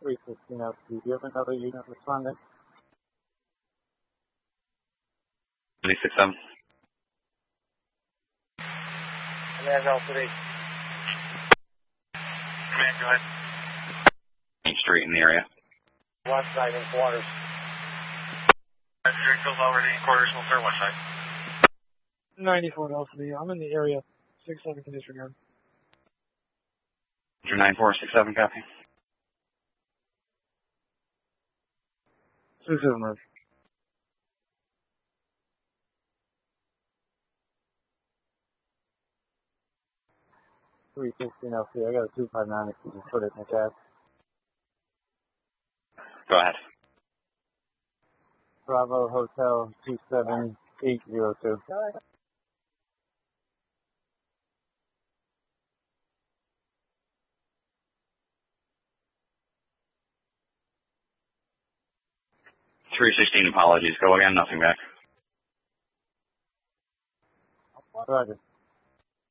316 LC. Do you have another unit responding? 367. Command L3. Command, go ahead. Main Street in the area. West side in quarters. Vehicles already in quarters, we'll clear west side. 94 LC. I'm in the area. 67 condition yard. 9467, copy. 27 merge. LC. I got a 259 if you can put it in the cab. Go ahead. Bravo Hotel 27802. 316, apologies. Go again, nothing back. Roger.